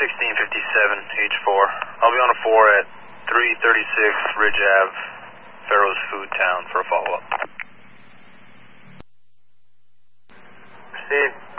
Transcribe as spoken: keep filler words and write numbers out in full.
sixteen fifty-seven, H four. I'll be on a four at three thirty-six Ridge Ave, Farrow's Food Town for a follow-up. Proceed.